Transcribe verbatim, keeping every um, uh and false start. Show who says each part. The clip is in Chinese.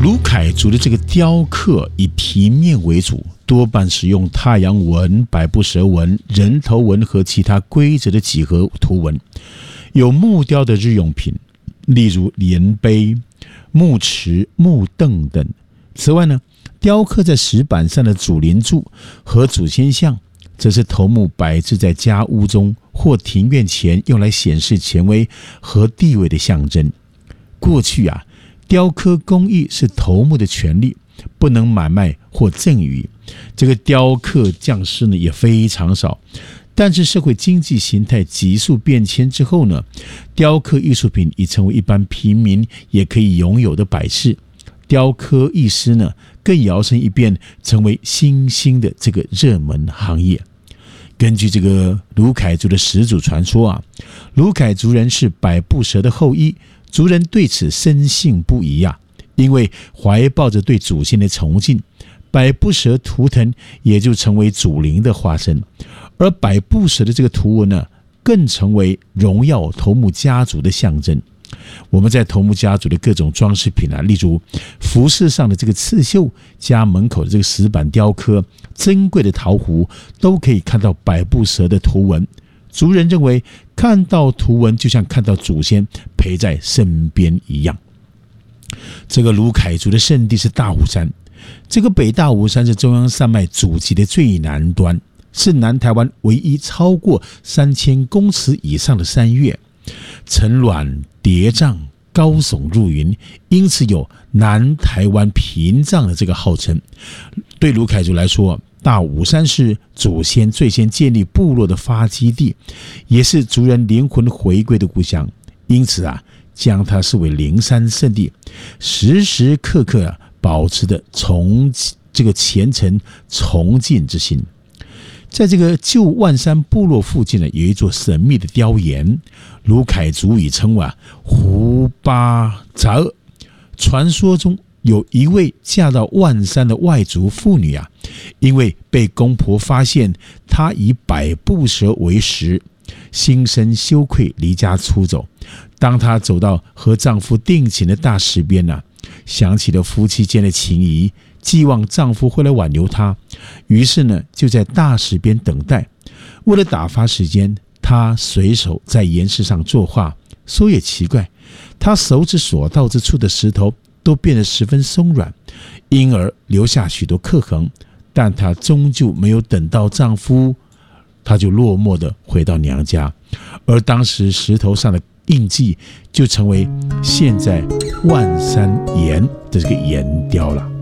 Speaker 1: 鲁凯族的这个雕刻以平面为主，多半使用太阳纹、百步蛇纹、人头纹和其他规则的几何图文。有木雕的日用品，例如莲杯、木池、木凳等。此外呢，雕刻在石板上的祖灵柱和祖先像，则是头目摆置在家屋中或庭院前，用来显示权威和地位的象征。过去啊，雕刻工艺是头目的权利，不能买卖或赠与。这个雕刻匠师呢也非常少。但是社会经济形态急速变迁之后呢，雕刻艺术品已成为一般平民也可以拥有的摆饰。雕刻艺师呢更摇身一变，成为新兴的这个热门行业。根据这个鲁凯族的始祖传说啊，鲁凯族人是百步蛇的后裔，族人对此深信不疑啊，因为怀抱着对祖先的崇敬，百步蛇图腾也就成为祖灵的化身。而百步蛇的这个图文呢，更成为荣耀头目家族的象征。我们在头目家族的各种装饰品啊，例如服饰上的这个刺绣，家门口的这个石板雕刻，珍贵的陶壶，都可以看到百步蛇的图文。族人认为，看到图文就像看到祖先陪在身边一样。这个鲁凯族的圣地是大武山，这个北大武山是中央山脉祖籍的最南端，是南台湾唯一超过三千公尺以上的山岳，层峦叠嶂，高耸入云，因此有南台湾屏障的这个号称。对鲁凯族来说，大武山是祖先最先建立部落的发基地，也是族人灵魂回归的故乡，因此啊，将它视为灵山圣地，时时刻刻、啊、保持着崇这个虔诚崇敬之心。在这个旧万山部落附近呢，有一座神秘的雕岩，鲁凯族语称为、啊、胡巴扎尔。传说中有一位嫁到万山的外族妇女啊，因为被公婆发现她以百步蛇为食，心生羞愧，离家出走。当她走到和丈夫定情的大石边呢、啊，想起了夫妻间的情谊，寄望丈夫会来挽留她，于是呢，就在大石边等待。为了打发时间，她随手在岩石上作画。说也奇怪，她手指所到之处的石头都变得十分松软，因而留下许多刻痕。但她终究没有等到丈夫，她就落寞地回到娘家，而当时石头上的印记就成为现在万山岩的这个岩雕了。